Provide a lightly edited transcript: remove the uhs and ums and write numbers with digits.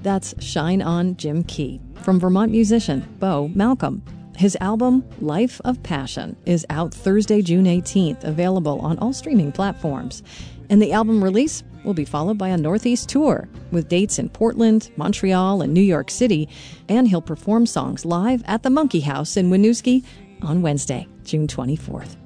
That's Shine On Jim Key from Vermont musician Bo Malcolm. His album, Life of Passion, is out Thursday, June 18th, available on all streaming platforms. And the album release will be followed by a Northeast tour with dates in Portland, Montreal, and New York City. And he'll perform songs live at the Monkey House in Winooski on Wednesday, June 24th.